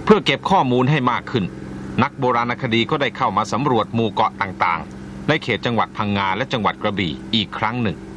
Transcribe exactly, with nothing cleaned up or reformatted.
เพื่อเก็บข้อมูลให้มากขึ้นนักโบราณคดีก็ได้เข้ามาสำรวจหมู่เกาะต่างๆในเขตจังหวัดพังงาและจังหวัดกระบี่อีกครั้งหนึ่ง